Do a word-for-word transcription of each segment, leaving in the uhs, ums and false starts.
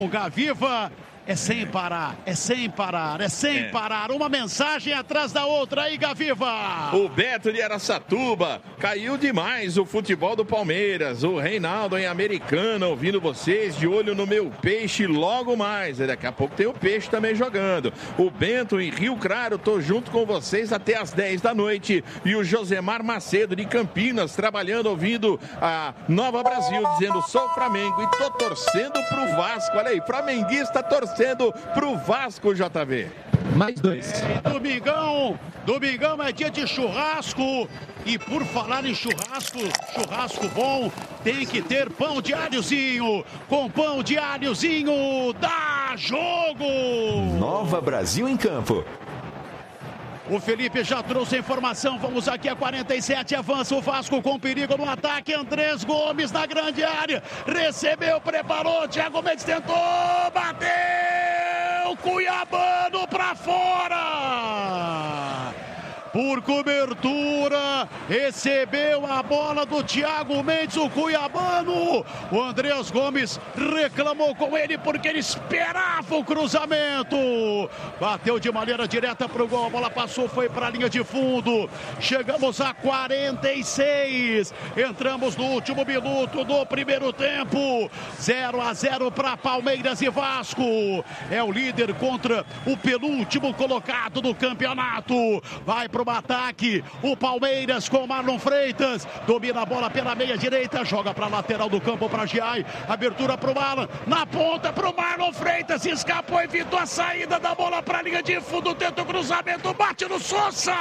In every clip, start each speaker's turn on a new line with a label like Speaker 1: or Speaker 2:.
Speaker 1: O Gaviva é sem parar, é sem parar, é sem é. parar. Uma mensagem atrás da outra aí, Gaviva.
Speaker 2: O Beto de Araçatuba, caiu demais o futebol do Palmeiras. O Reinaldo em Americana, ouvindo vocês, de olho no meu peixe logo mais. Daqui a pouco tem o peixe também jogando. O Bento em Rio Claro, tô junto com vocês até as dez da noite. E o Josemar Macedo de Campinas, trabalhando, ouvindo a Nova Brasil, dizendo, sou Flamengo e tô torcendo pro Vasco. Olha aí, flamenguista torcendo Sendo pro Vasco, J V.
Speaker 3: Mais dois.
Speaker 1: É, domingão, domingão é dia de churrasco. E por falar em churrasco, churrasco bom, tem que ter pão de alhozinho. Com pão de alhozinho, dá jogo!
Speaker 4: Nova Brasil em campo.
Speaker 1: O Felipe já trouxe a informação, vamos aqui a quarenta e sete, avança o Vasco com perigo no ataque, Andrés Gomes na grande área, recebeu, preparou, Thiago Mendes tentou, bateu, Cuiabano pra fora! Por cobertura, recebeu a bola do Thiago Mendes, o Cuiabano. O Andrés Gomes reclamou com ele porque ele esperava o cruzamento. Bateu de maneira direta para o gol, a bola passou, foi para a linha de fundo. Chegamos a quarenta e seis. Entramos no último minuto do primeiro tempo. zero a zero para Palmeiras e Vasco. É o líder contra o penúltimo colocado do campeonato. Vai para o ataque, o Palmeiras com Marlon Freitas, domina a bola pela meia direita, joga para a lateral do campo para Giai, abertura para o Alan, na ponta para o Marlon Freitas, escapou, evitou a saída da bola para a linha de fundo, tenta o cruzamento, bate no Sousa,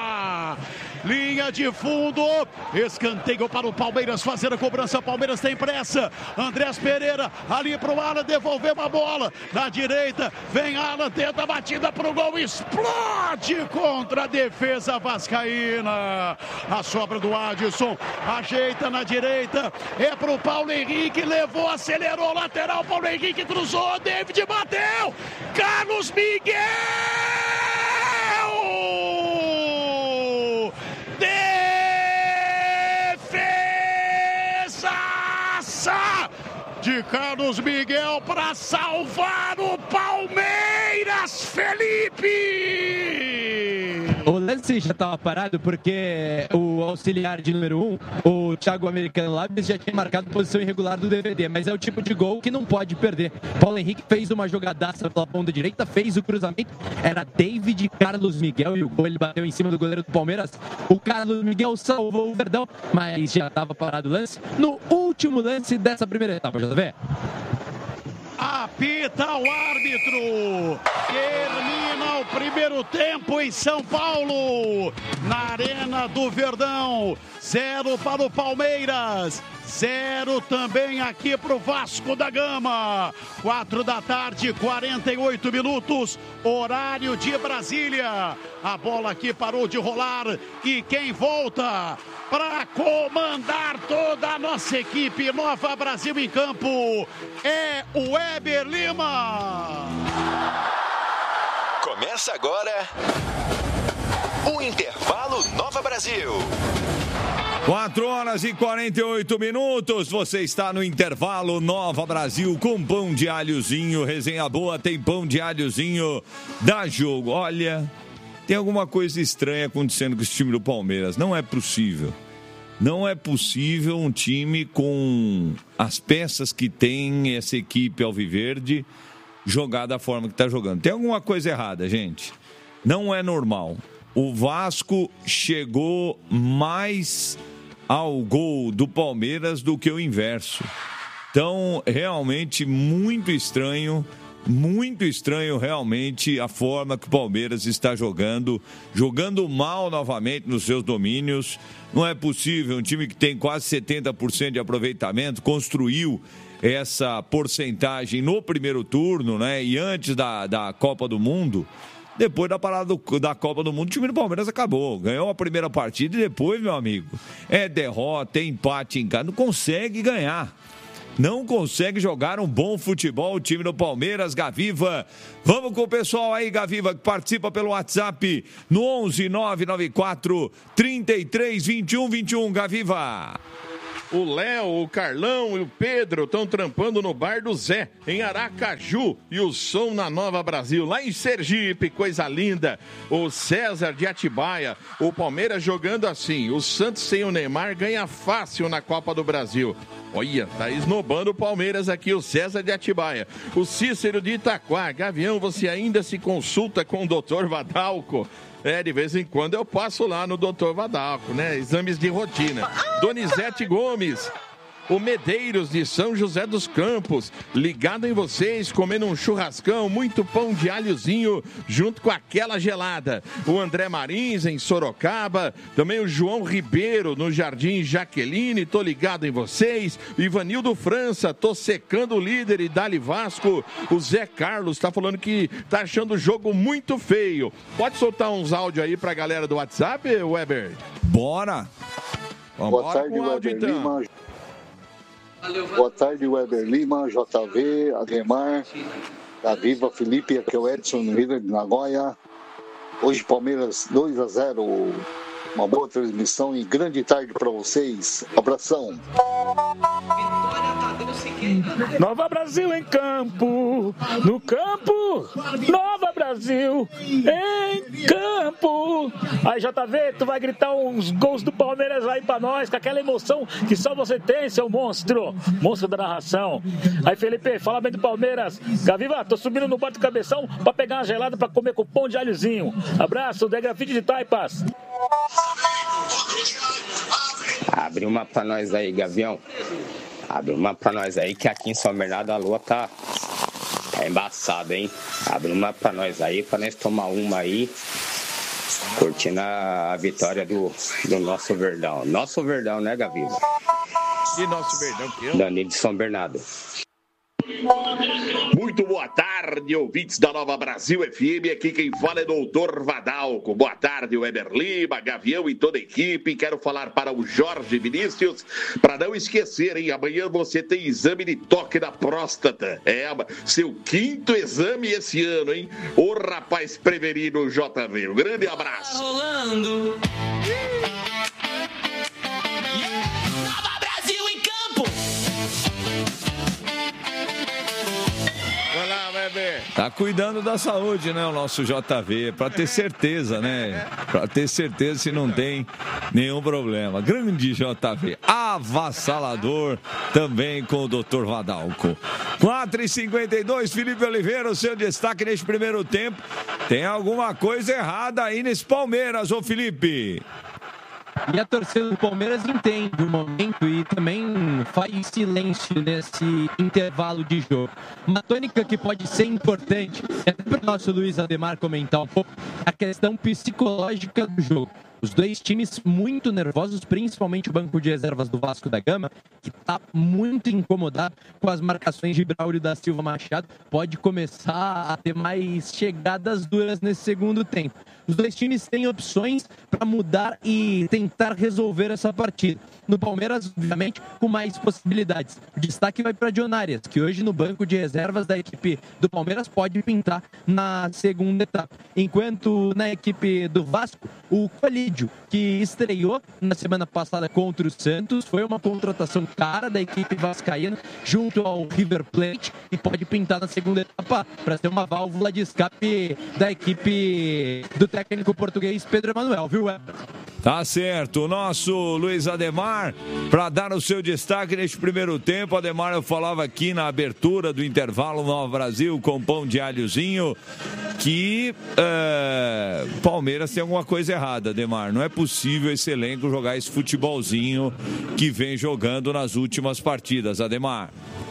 Speaker 1: linha de fundo, escanteio para o Palmeiras fazer a cobrança, Palmeiras tem pressa, Andrés Pereira ali para o Alan, devolveu a bola, na direita, vem Alan, tenta a batida para o gol, explode contra a defesa vascaína, a sobra do Adson, ajeita na direita, é pro Paulo Henrique, levou, acelerou, lateral, Paulo Henrique cruzou, David bateu, Carlos Miguel, defesaça de Carlos Miguel para salvar o Palmeiras, Felipe!
Speaker 3: O lance já estava parado porque o auxiliar de número um, o Thiago Americano Lábios, já tinha marcado posição irregular do D V D, mas é o tipo de gol que não pode perder. Paulo Henrique fez uma jogadaça pela ponta direita, fez o cruzamento, era David Carlos Miguel e o gol ele bateu em cima do goleiro do Palmeiras. O Carlos Miguel salvou o Verdão, mas já estava parado o lance no último lance dessa primeira etapa, já vê?
Speaker 1: Apita o árbitro, termina o primeiro tempo em São Paulo, na Arena do Verdão, zero para o Palmeiras, zero também aqui para o Vasco da Gama, quatro da tarde, quarenta e oito minutos, horário de Brasília, a bola aqui parou de rolar e quem volta para comandar toda a nossa equipe Nova Brasil em campo é o Weber Lima.
Speaker 4: Começa agora o Intervalo Nova Brasil.
Speaker 5: quatro horas e quarenta e oito minutos, você está no Intervalo Nova Brasil com pão de alhozinho, resenha boa, tem pão de alhozinho, dá jogo. Olha, tem alguma coisa estranha acontecendo com esse time do Palmeiras, não é possível. Não é possível um time com as peças que tem essa equipe alviverde jogar da forma que está jogando. Tem alguma coisa errada, gente. Não é normal. O Vasco chegou mais ao gol do Palmeiras do que o inverso. Então, realmente, muito estranho, muito estranho realmente a forma que o Palmeiras está jogando, jogando mal novamente nos seus domínios. Não é possível, um time que tem quase setenta por cento de aproveitamento, construiu essa porcentagem no primeiro turno, né? E antes da, da Copa do Mundo, depois da parada do, da Copa do Mundo, o time do Palmeiras acabou. Ganhou a primeira partida e depois, meu amigo, é derrota, é empate em casa, não consegue ganhar. Não consegue jogar um bom futebol o time do Palmeiras, Gaviva. Vamos com o pessoal aí, Gaviva, que participa pelo WhatsApp no onze nove nove quatro, trinta e três, vinte e um, vinte e um, Gaviva.
Speaker 2: O Léo, o Carlão e o Pedro estão trampando no bar do Zé, em Aracaju. E o som na Nova Brasil, lá em Sergipe, coisa linda. O César de Atibaia, o Palmeiras jogando assim. O Santos sem o Neymar ganha fácil na Copa do Brasil. Olha, tá esnobando o Palmeiras aqui, o César de Atibaia. O Cícero de Itaquá. Gavião, você ainda se consulta com o doutor Vadalco? É, de vez em quando eu passo lá no doutor Vadalco, né? Exames de rotina. Donizete Gomes. O Medeiros de São José dos Campos, ligado em vocês, comendo um churrascão, muito pão de alhozinho, junto com aquela gelada. O André Marins, em Sorocaba, também o João Ribeiro, no Jardim Jaqueline, tô ligado em vocês. O Ivanildo França, tô secando o líder e Dali Vasco. O Zé Carlos tá falando que tá achando o jogo muito feio. Pode soltar uns áudios aí pra galera do WhatsApp, Weber?
Speaker 5: Bora!
Speaker 6: Vamos Boa tarde, com o áudio, Weber então. Lima. Boa tarde, Weber Lima, J V, Ademar, da Viva, Felipe, aqui é o Edson, no Rio de Nagoya. Hoje, Palmeiras dois a zero. Uma boa transmissão e grande tarde para vocês. Abração.
Speaker 7: Nova Brasil em campo, no campo, Nova Brasil em campo. Aí, J V, tu vai gritar uns gols do Palmeiras aí pra nós, com aquela emoção que só você tem, seu monstro, monstro da narração. Aí, Felipe, fala bem do Palmeiras. Gaviva, tô subindo no bar do Cabeção pra pegar uma gelada pra comer com pão de alhozinho. Abraço, de Grafite de Taipas.
Speaker 8: Abre uma pra nós aí, Gavião. Abre uma pra nós aí, que aqui em São Bernardo a lua tá, tá embaçada, hein? Abre uma pra nós aí, pra nós tomar uma aí, curtindo a, a vitória do, do nosso Verdão. Nosso Verdão, né, Gaviva?
Speaker 2: E nosso Verdão que eu?
Speaker 8: Danilo de São Bernardo.
Speaker 9: Muito boa tarde, ouvintes da Nova Brasil F M. Aqui quem fala é doutor Vadalco. Boa tarde, Weber Lima, Gavião e toda a equipe. Quero falar para o Jorge Vinícius, para não esquecerem, amanhã você tem exame de toque da próstata. É, seu quinto exame esse ano, hein? Ô rapaz prevenido, J V. Um grande abraço.
Speaker 10: Tá rolando.
Speaker 5: Tá cuidando da saúde, né, o nosso J V, para ter certeza, né? Para ter certeza se não tem nenhum problema. Grande J V, avassalador também com o doutor Vadalco. quatro e cinquenta e dois, Felipe Oliveira, o seu destaque neste primeiro tempo. Tem alguma coisa errada aí nesse Palmeiras, ô Felipe?
Speaker 3: E a torcida do Palmeiras entende o momento e também faz silêncio nesse intervalo de jogo. Uma tônica que pode ser importante, é para o nosso Luiz Ademar comentar um pouco, a questão psicológica do jogo. Os dois times muito nervosos, principalmente o banco de reservas do Vasco da Gama, que está muito incomodado com as marcações de Braulio da Silva Machado. Pode começar a ter mais chegadas duras nesse segundo tempo. Os dois times têm opções para mudar e tentar resolver essa partida. No Palmeiras, obviamente, com mais possibilidades. O destaque vai para John Arias, que hoje no banco de reservas da equipe do Palmeiras pode pintar na segunda etapa. Enquanto na equipe do Vasco, o Colídio, que estreou na semana passada contra o Santos, foi uma contratação cara da equipe vascaína junto ao River Plate e pode pintar na segunda etapa para ser uma válvula de escape da equipe do técnico português Pedro Emanuel, viu, Weber?
Speaker 5: Tá certo, o nosso Luiz Ademar, para dar o seu destaque neste primeiro tempo. Ademar, eu falava aqui na abertura do intervalo Nova Brasil com pão de alhozinho que é, Palmeiras tem alguma coisa errada, Ademar. Não é possível esse elenco jogar esse futebolzinho que vem jogando nas últimas partidas, Ademar.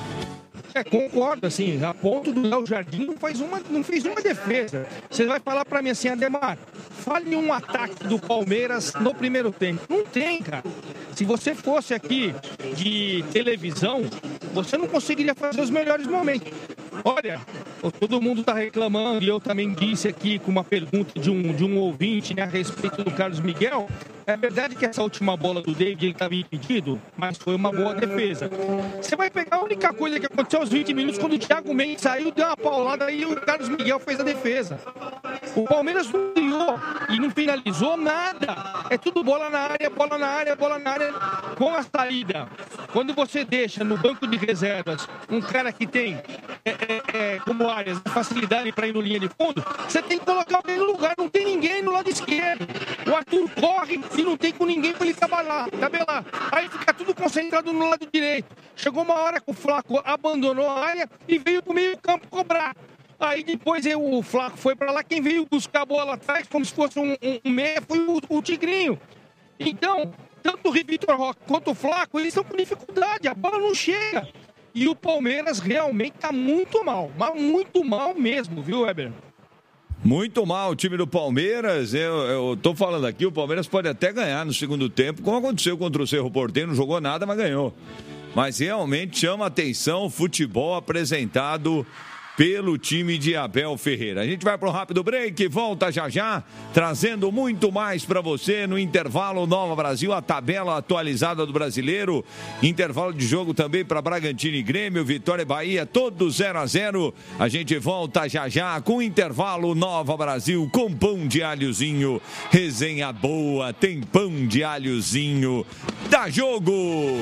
Speaker 11: É, concordo, assim, a ponto do Léo Jardim não, faz uma, não fez uma defesa. Você vai falar pra mim assim, Ademar, fale um ataque do Palmeiras no primeiro tempo. Não tem, cara. Se você fosse aqui de televisão, você não conseguiria fazer os melhores momentos. Olha, todo mundo tá reclamando, e eu também disse aqui com uma pergunta de um, de um ouvinte, né, a respeito do Carlos Miguel. É verdade que essa última bola do David ele estava impedido, mas foi uma boa defesa. Você vai pegar a única coisa que aconteceu aos vinte minutos, quando o Thiago Mendes saiu, deu uma paulada e o Carlos Miguel fez a defesa. O Palmeiras não criou e não finalizou nada. É tudo bola na área, bola na área, bola na área. Com a saída, quando você deixa no banco de reservas um cara que tem, é, é, é, como áreas, facilidade para ir no linha de fundo, você tem que colocar alguém no lugar. Não tem ninguém no lado esquerdo. O Arthur corre e não tem com ninguém para ele tabelar, tabelar. Aí fica tudo concentrado no lado direito. Chegou uma hora que o Flaco abandonou a área e veio pro meio campo cobrar. Aí depois o Flaco foi para lá, quem veio buscar a bola atrás, como se fosse um, um, um meia, foi o, o Tigrinho. Então, tanto o Vitor Roque quanto o Flaco, eles estão com dificuldade, a bola não chega. E o Palmeiras realmente está muito mal, mas muito mal mesmo, viu, Weber?
Speaker 5: Muito mal o time do Palmeiras. Eu, eu tô falando aqui, o Palmeiras pode até ganhar no segundo tempo, como aconteceu contra o Cerro Porteño, não jogou nada, mas ganhou. Mas realmente chama atenção o futebol apresentado pelo time de Abel Ferreira. A gente vai para um rápido break, volta já já, trazendo muito mais para você no intervalo Nova Brasil, a tabela atualizada do Brasileiro, intervalo de jogo também para Bragantino e Grêmio, Vitória e Bahia, todos zero a zero. A gente volta já já com o intervalo Nova Brasil, com pão de alhozinho, resenha boa, tem pão de alhozinho, dá jogo!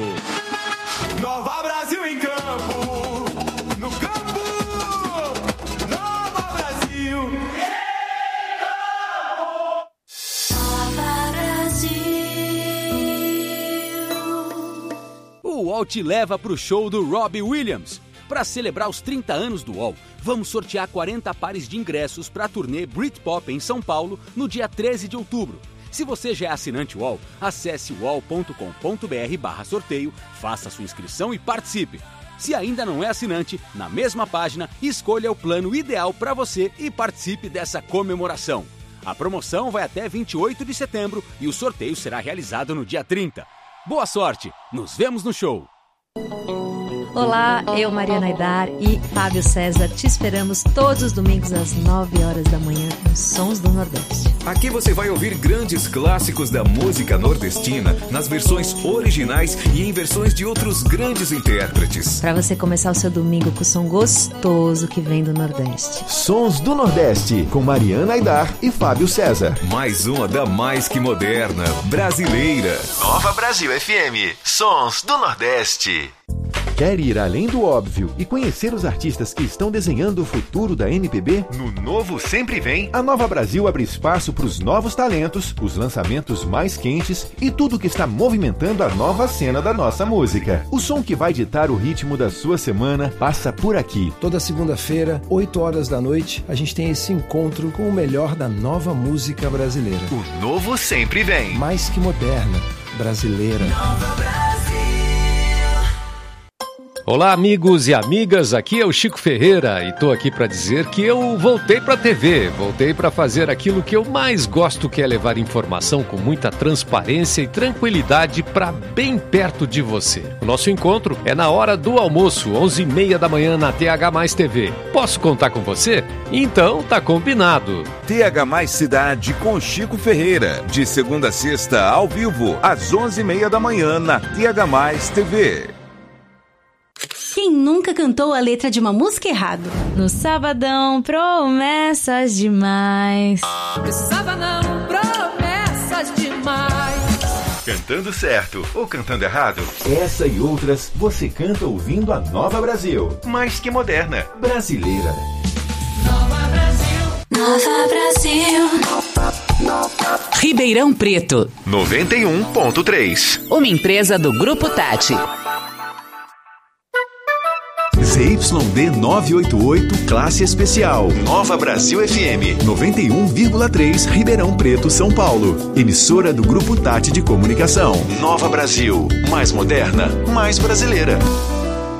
Speaker 4: Nova Brasil em campo, no campo, Nova Brasil. Nova Brasil.
Speaker 10: O U O L te leva pro show do Robbie Williams. Para celebrar os trinta anos do U O L, vamos sortear quarenta pares de ingressos para a turnê Britpop em São Paulo no dia treze de outubro. Se você já é assinante U O L, acesse uol ponto com ponto br barra sorteio, faça sua inscrição e participe. Se ainda não é assinante, na mesma página, escolha o plano ideal para você e participe dessa comemoração. A promoção vai até vinte e oito de setembro e o sorteio será realizado no dia trinta. Boa sorte! Nos vemos no show!
Speaker 12: Olá, eu, Mariana Aidar e Fábio César, te esperamos todos os domingos às nove horas da manhã nos Sons do Nordeste.
Speaker 13: Aqui você vai ouvir grandes clássicos da música nordestina nas versões originais e em versões de outros grandes intérpretes.
Speaker 12: Para você começar o seu domingo com o som gostoso que vem do Nordeste.
Speaker 14: Sons do Nordeste, com Mariana Aidar e Fábio César.
Speaker 13: Mais uma da mais que moderna, brasileira.
Speaker 4: Nova Brasil F M, Sons do Nordeste.
Speaker 14: Quer ir além do óbvio e conhecer os artistas que estão desenhando o futuro da M P B?
Speaker 4: No Novo Sempre Vem,
Speaker 14: a Nova Brasil abre espaço para os novos talentos, os lançamentos mais quentes e tudo que está movimentando a nova cena da nossa música. O som que vai ditar o ritmo da sua semana passa por aqui.
Speaker 15: Toda segunda-feira, oito horas da noite, a gente tem esse encontro com o melhor da nova música brasileira.
Speaker 4: O Novo Sempre Vem.
Speaker 15: Mais que moderna, brasileira. Nova Brasil.
Speaker 16: Olá, amigos e amigas, aqui é o Chico Ferreira e tô aqui para dizer que eu voltei para a T V, voltei para fazer aquilo que eu mais gosto, que é levar informação com muita transparência e tranquilidade para bem perto de você. O nosso encontro é na hora do almoço, onze e meia da manhã na T H Mais T V. Posso contar com você? Então tá combinado.
Speaker 13: T H Mais Cidade com Chico Ferreira, de segunda a sexta ao vivo, às onze e meia da manhã na T H Mais T V.
Speaker 17: Quem nunca cantou a letra de uma música errado?
Speaker 12: No sabadão, promessas demais.
Speaker 17: No sabadão, promessas demais.
Speaker 4: Cantando certo ou cantando errado?
Speaker 14: Essa e outras você canta ouvindo a Nova Brasil.
Speaker 4: Mais que moderna,
Speaker 14: brasileira.
Speaker 17: Nova Brasil. Nova Brasil. Ribeirão Preto.
Speaker 4: noventa e um ponto três.
Speaker 17: Uma empresa do Grupo Tati.
Speaker 14: Z Y D novecentos e oitenta e oito, classe especial.
Speaker 4: Nova Brasil F M.
Speaker 14: noventa e um vírgula três, Ribeirão Preto, São Paulo. Emissora do Grupo Tati de Comunicação.
Speaker 4: Nova Brasil. Mais moderna, mais brasileira.